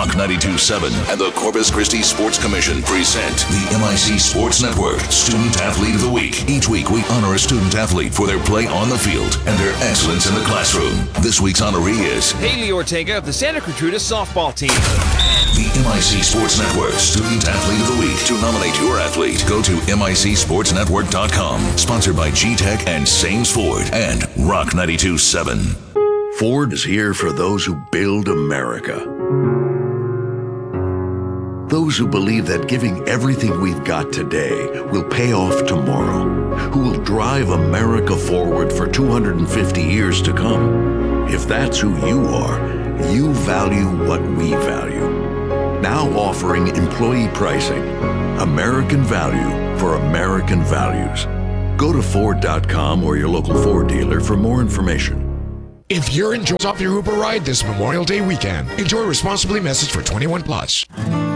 Rock 92.7 and the Corpus Christi Sports Commission present the MIC Sports Network Student Athlete of the Week. Each week, we honor a student athlete for their play on the field and their excellence in the classroom. This week's honoree is Haley Ortega of the Santa Gertrudis softball team. The MIC Sports Network Student Athlete of the Week. To nominate your athlete, go to MICSportsNetwork.com. Sponsored by G-Tech and Sames Ford and Rock 92.7. Ford is here for those who build America. Those who believe that giving everything we've got today will pay off tomorrow. Who will drive America forward for 250 years to come. If that's who you are, you value what we value. Now offering employee pricing. American value for American values. Go to Ford.com or your local Ford dealer for more information. If you're enjoying off your Uber ride this Memorial Day weekend, enjoy responsibly. Message for 21 plus.